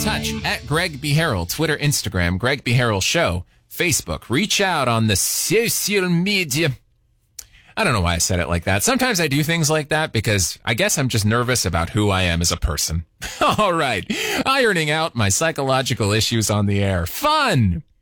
touch at Greg B. Harrell, Twitter, Instagram, Greg B. Harrell Show, Facebook. Reach out on the social media. I don't know why I said it like that. Sometimes I do things like that because I guess I'm just nervous about who I am as a person. All right. Ironing out my psychological issues on the air. Fun!